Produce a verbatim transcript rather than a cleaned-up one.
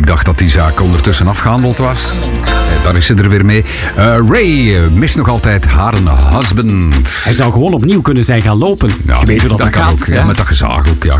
dacht dat die zaak ondertussen afgehandeld was. Eh, daar is ze er weer mee. Uh, Ray uh, mist nog altijd haar husband. Hij zou gewoon opnieuw kunnen zijn gaan lopen. Ja, je weet hoe dat, dat kan gaat. Ook, ja, met dat gezaag ook, ja.